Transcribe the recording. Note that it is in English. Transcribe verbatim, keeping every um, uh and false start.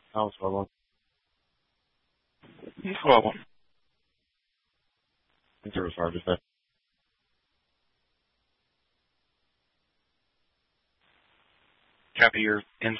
How's it going? Well, Service hard to say. copy your